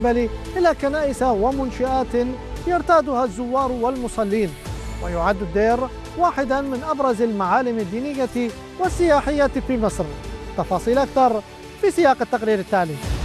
بل إلى كنائس ومنشآت يرتادها الزوار والمصلين. ويعد الدير واحدا من أبرز المعالم الدينية والسياحية في مصر. تفاصيل أكثر في سياق التقرير التالي.